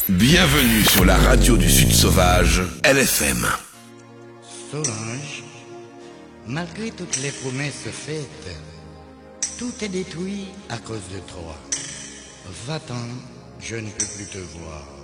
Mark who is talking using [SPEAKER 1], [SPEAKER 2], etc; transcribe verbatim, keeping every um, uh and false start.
[SPEAKER 1] Bienvenue sur la radio du Sud Sauvage, L F M.
[SPEAKER 2] Solange, malgré toutes les promesses faites, tout est détruit à cause de toi. Va-t'en, je ne peux plus te voir.